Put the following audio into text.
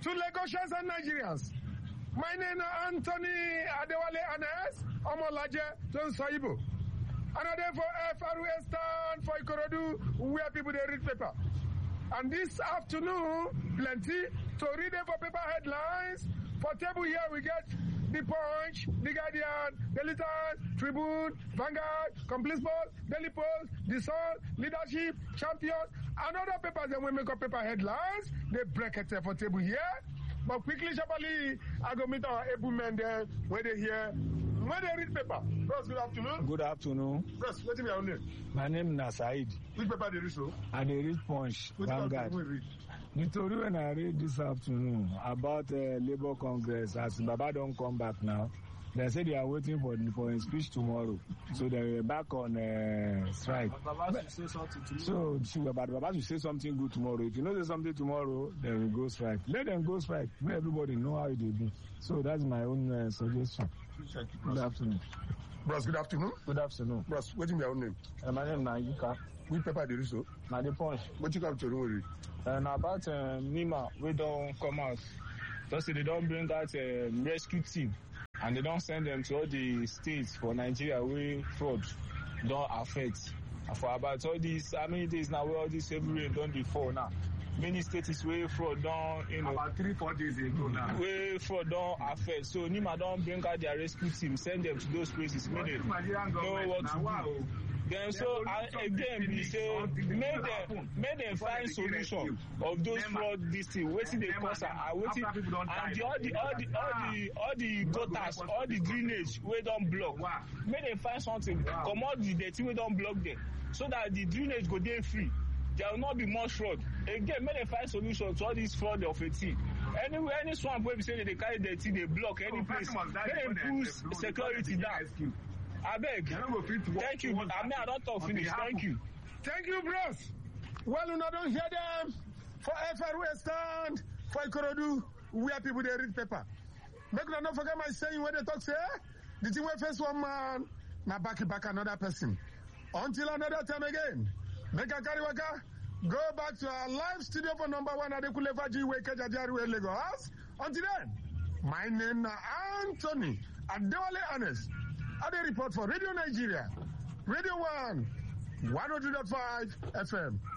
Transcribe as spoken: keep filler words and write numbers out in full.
to Lagosians and Nigerians. My name is Anthony Adewale Anes, Omolaje, John Soibo. Another for F R S stand for Ikorodu, where people they read paper. And this afternoon, plenty to read them for paper headlines. For table here, we get The Punch, The Guardian, Daily Times, Tribune, Vanguard, Complete Sports, Daily Post, The Sun, Leadership, Champions, and other papers that we make up paper headlines. They break it for table here. But quickly, Shabali, I go meet our able men there where they hear, where they read paper. Bros, good afternoon. Good afternoon. Bros, what is your name? My name is Said. Which paper do you read so? I read Punch, Which Vanguard. read? The story when I read this afternoon about uh, Labour Congress, as Baba don't come back now, they say they are waiting for for his speech tomorrow. So they are back on uh, strike. Baba should say something tomorrow. So, so but Baba should say something good tomorrow. If you know there's something tomorrow, they will go strike. Let them go strike. Let everybody know how it will be. So that's my own uh, suggestion. Thank you, Good afternoon. Bros, good afternoon. Good afternoon. Bros, what is your name? Uh, my name is Nayuka. Which paper do you read so? Na The Punch. What you come to read? And about uh, Nima, we don't come out. Just they don't bring out a uh, rescue team and they don't send them to all the states for Nigeria where fraud don't affect. And for about all these, how many days now where all this heavy rain don't before now? Many states where fraud don't, you know. About three, four days ago now. Where fraud don't affect. So Nima don't bring out their rescue team, send them to those places, make them know what to do. Then so uh, again we say make them make them find solution of those fraud this thing wetin dey cause am and wetin and the all the all the all the all the gutters all the drainage wey don block make dem find something comot the dirty wey don block them so that the drainage go dey free. There will not be much fraud. Again, make dem find solution to all this fraud of a thing. Anywhere, any swamp where we say they carry dirty, they block any place. Make dem put security down. I beg. Thank you. I mean, I don't talk finish. Thank you. Thank you, bros. Well, you know, don't hear them. For F R S stand, for Ikorodu, where people they read paper. Make you not forget my saying when they talk, say, the thing we face one man, now back back another person. Until another time again. Make a carry waka. Go back to our live studio for number one at the Kulefaji Weke Jajari Lagos. Until then, my name is Anthony Adewale Anes. I report for Radio Nigeria, Radio One, one oh two point five F M.